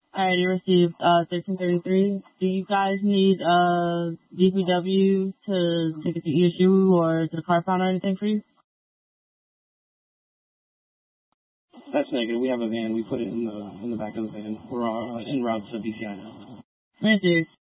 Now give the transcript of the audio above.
I already received 1333. Do you guys need DPW to take it to ESU or to the car pound or anything for you? That's negative. We have a van. We put it in the back of the van. We're en route to BCI now. Thank you.